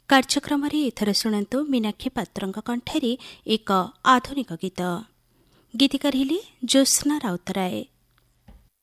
କାର୍ଯ୍ୟକ୍ରମରେ ଏଥର ଶୁଣନ୍ତୁ ମୀନାକ୍ଷୀ ପାତ୍ରଙ୍କ କଣ୍ଠରେ ଏକ ଆଧୁନିକ ଗୀତ। ଗୀତିକାର ହେଲେ ଜ୍ୟୋତ୍ସ୍ନା ରାଉତରାୟ।